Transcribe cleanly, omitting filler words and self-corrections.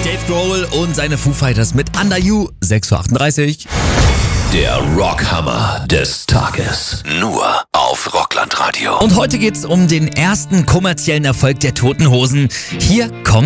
Dave Grohl und seine Foo Fighters mit Under You, 6:38 Uhr. Der Rockhammer des Tages. Nur auf Rockland Radio. Und heute geht's um den ersten kommerziellen Erfolg der Toten Hosen. Hier kommt